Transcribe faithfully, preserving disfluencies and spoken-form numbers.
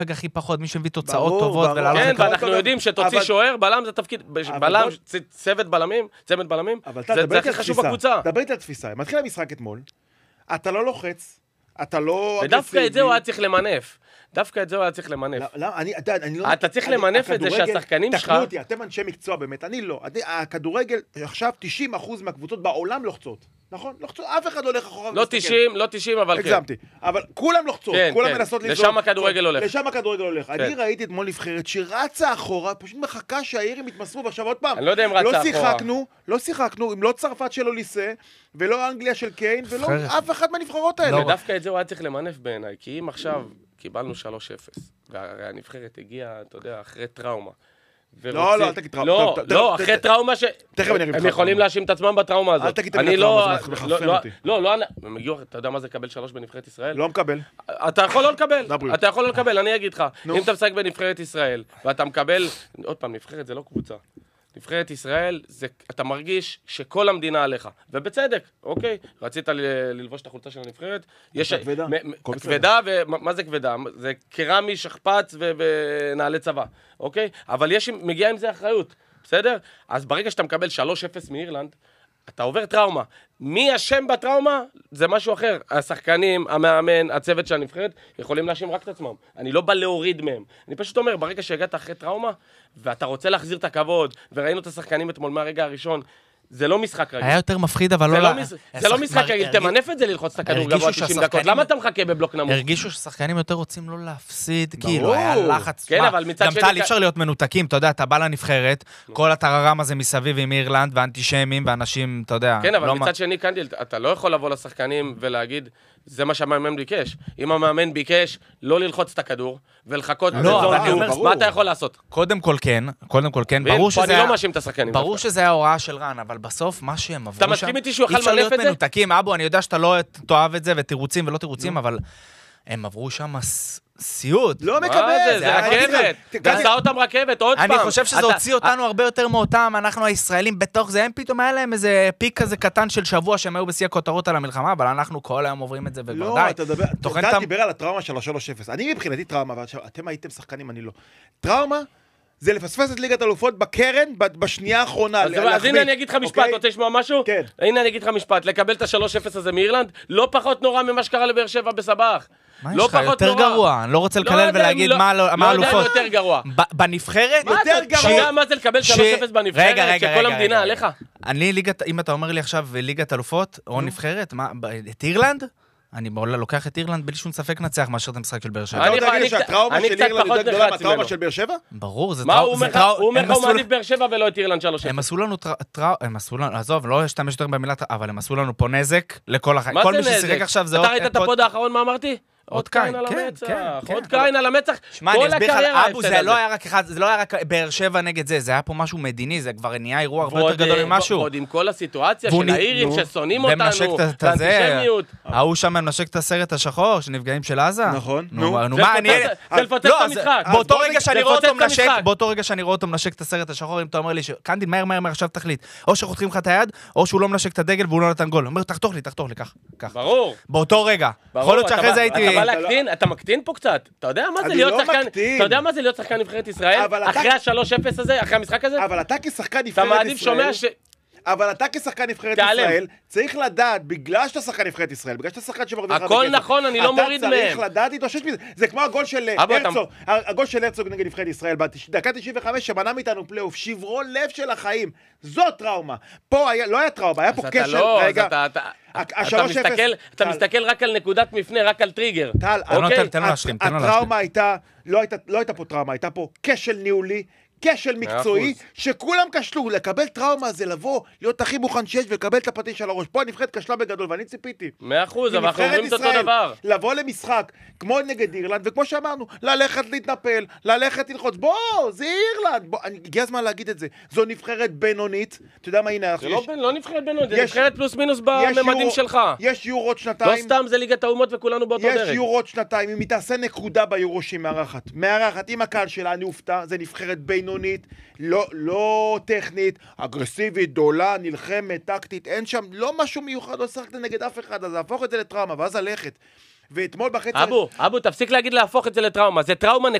הכי פחות, מי שמביא תוצאות טובות. כן, ואנחנו יודעים שתוציא שוער, בלם זה תפקיד, בלם, צוות בלמים, צוות בלמים, זה הכי חשוב בקבוצה. דבר איתי על תפיסה, מתחיל המשחק אתמול, אתה לא לוחץ, אתה לא... ודווקא את זה הוא היה צריך למנף. דווקא את זה הוא היה צריך למנף. אתה צריך למנף את זה שהשחקנים שלך... תקנו אותי, אתם אנשי מקצוע באמת, אני לא. הכדורגל, עכשיו תשעים אחוז מהקבוצות בעולם לוחצות. נכון? לוחצות, אף אחד לא הולך אחורה. לא תשעים, לא תשעים, אבל כן. הגזמתי. אבל כולם לוחצות, כולם מנסות לזור. לשם הכדורגל הולך. לשם הכדורגל הולך. אני ראיתי אתמול נבחרת שרצה אחורה, פשוט מחכה שהאירים יתמסרו, ועכשיו עוד פעם. אני לא יודע אם רצה אחורה. לא שיחקנו, אם לא צרפת שלו ליסה, ולא אנגליה של קיין, ולא אף אחד מהנבחרות האלה. ודווקא את זה הוא היה צריך למנף בעיניי, כי אם עכשיו קיבלנו שלוש אפס, והנבחרת הגיעה, אתה יודע, אחרי טראומה. לא, לא, אל תגיד טראומה. לא, לא, אחרי טראומה ש... הם יכולים להאשים את עצמם בטראומה הזאת. אל תגיד את הטראומה, זה מחרפן אותי. לא, לא, הם הגיעו, אתה יודע מה זה לקבל שלוש בנבחרת ישראל? לא מקבל. אתה יכול לא לקבל, אתה יכול לא לקבל, אני אגיד לך. אם אתה משחק בנבחרת ישראל, ואתה מקבל, עוד פעם, נבחרת זה לא קבוצה. נבחרת ישראל, זה, אתה מרגיש שכל המדינה עליך, ובצדק, אוקיי? רצית ללבוש את החולצה של הנבחרת? יש כבדה. כבדה, ומה זה כבדה? זה קרמי, שכפ"ץ ונעלי צבא, אוקיי? אבל יש, מגיע עם זה אחריות, בסדר? אז ברגע שאתה מקבל שלוש אפס מאירלנד, אתה עובר טראומה. מי אשם בטראומה? זה משהו אחר. השחקנים, המאמן, הצוות של הנבחרת, יכולים להאשים רק את עצמם. אני לא בא להוריד מהם. אני פשוט אומר, ברגע שהגעת אחרי טראומה, ואתה רוצה להחזיר את הכבוד, וראינו את השחקנים אתמול מהרגע הראשון, זה לא משחק רגיל. היה יותר מפחיד, אבל לא... זה לא משחק רגיל, תמנף את זה ללחוץ את הכדור גבוה תשעים דקות. למה אתה מחכה בבלוק נמוך? הרגישו ששחקנים יותר רוצים לא להפסיד, כאילו, היה לחץ... כן, אבל מצד שני... גם טל, אי אפשר להיות מנותקים, אתה יודע, אתה בא לנבחרת, כל הטררם הזה מסביב עם אירלנד, ואנטישמים, ואנשים, אתה יודע... כן, אבל מצד שני, קנדיל, אתה לא יכול לבוא לשחקנים ולהגיד, זה מה שהמאמן ביקש. אם המאמן ביקש לא ללחוץ את הכדור ולחכות מה אתה יכול לעשות? קודם כל כן, קודם כל כן, ברור שזה היה הוראה של רן, אבל בסוף מה שהם עברו שם... אתה מסכים איתי שהוא יוכל מנף את זה? מנותקים, אבו, אני יודע שאתה לא תאהב את זה, ותירוצים ולא תירוצים, אבל הם עברו שם סיוט. לא מקבל. זה רכבת. גסה אותם רכבת, עוד פעם. אני חושב שזה הוציא אותנו הרבה יותר מאותם, אנחנו הישראלים בתוך זה, הם פתאום היה להם איזה פיק כזה קטן של שבוע, שהם היו בשיא הכותרות על המלחמה, אבל אנחנו כל היום עוברים את זה וכבר די. לא, אתה דבר, אתה דיבר על הטראומה של ה-שלוש אפס. אני מבחינתי טראומה, ואתם הייתם שחקנים, אני לא. טראומה זה לפספס את ליגת אלופות בקרן בשנייה האחרונה. אז הנה אני אגיד לך משפט, רוצה לשמוע משהו? כן. הנה אני אגיד לך משפט, לקבל את ה-שלוש אפס הזה מאירלנד, לא פחות נורא ממה שקרה לבאר שבע בסבח. מה יש לך? יותר גרוע, אני לא רוצה לקלל ולהגיד מה אלופות. לא יודע יותר גרוע. בנבחרת? יותר גרוע. אתה יודע מה זה לקבל שלוש אפס בנבחרת, שכל המדינה עליך? אני ליגת, אם אתה אומר לי עכשיו ליגת אלופות או נבחרת, את אירלנד? אני בעולה לוקח את אירלנד בלי שום ספק נצח מאשר את המשחק של באר שבע. אתה יודע שהטראומה של אירלנד יותר גדולה מהטראומה של באר שבע? ברור, זה טראומה. מה, הוא אומר לך הוא מעדיף באר שבע ולא את אירלנד שלוש אפס. הם עשו לנו טראומה, הם עשו לנו, עזוב, לא אשתמש יותר במילה, אבל הם עשו לנו פה נזק לכל החיים. מה זה נזק? אתה ראית את הפוד האחרון, מה אמרתי? עוד קין על המצח, עוד קין על המצח, כל הקריירה. אבו, זה לא היה רק אחד, זה לא היה רק באר שבע נגד זה, זה היה פה משהו מדיני, זה כבר נהיה אירוע הרבה יותר גדול ממשהו. ועוד עם כל הסיטואציה של האירים ששונאים אותנו, האנטישמיות. ההוא שם מנשק את הסרט השחור, שנפגעים של עזה. נכון. נו, מה, אני... זה לפוצץ את המשחק. באותו רגע שאני רואה אותו מנשק, באותו רגע שאני רואה אותו מנשק את הסרט השחור, אם אתה אומר לי שקנדיל, מהר מהר מהר עכשיו תחליט, או שחותכים לך את היד, או שהוא לא מנשק את הדגל והוא לא נתן גול. אומר, תחתוך לי, תחתוך לי, כך, כך. ברור. באותו רגע. יכול להיות שאחרי זה הייתי... אתה בא להקטין, אתה מקטין פה קצת. אתה יודע מה זה להיות שחקן, אתה יודע מה זה להיות שחקן נבחרת ישראל? אחרי ה-שלוש אפס הזה, אחרי המשחק הזה? אבל אתה כשחקן נבחרת ישראל... אבל אתה כשחקן נבחרת ישראל, צריך לדעת, בגלל שאתה שחקן נבחרת ישראל, בגלל שאתה שחקן שמרוויח לך... הכל נכון, אני לא מוריד מהם. אתה צריך לדעת להתאושש מזה. זה כמו הגול של הרצוג, הגול של הרצוג נגד נבחרת ישראל, בדקה תשעים וחמש שמנע מאיתנו פלייאוף, שברו לב של החיים. זו טראומה. פה לא היה טראומה, היה פה קשר, רגע. אתה מסתכל רק על נקודת מפנה, רק על טריגר. טל, הטראומה הייתה, לא הייתה פה טראומה, הייתה פה כשל ניהולי, כשל מקצועי, שכולם כשלו, לקבל טראומה זה לבוא, להיות הכי מוכן שיש ולקבל את הפטיש על הראש. פה הנבחרת כשלה בגדול, ואני ציפיתי. מאה אחוז, אבל אנחנו אומרים את אותו דבר. לבוא למשחק, כמו נגד אירלנד, וכמו שאמרנו, ללכת להתנפל, ללכת ללחוץ, בוא, זה אירלנד. הגיע הזמן להגיד את זה. זו נבחרת בינונית, אתה יודע מה, הנה, זה לא נבחרת בינונית, זה נבחרת פלוס מינוס בממדים שלך. יש יורות שנתיים. לא סתם זה ליגת האומות וכולנו באותו דרג. יש יורות שנתיים, אם היא תעשה נקודה ביורו שהיא מארחת. מארחת, עם הקהל שלה, אני אופתע, זה נבחרת בינונית, לא, לא טכנית, אגרסיבית, דולה, נלחמת, טקטית, אין שם, לא משהו מיוחד, לא שחקת נגד אף אחד, אז להפוך את זה לטראומה, ואז הלכת. ואתמול בחצי... אבו, אבו, תפסיק להגיד להפוך את זה לטראומה, זה טראומה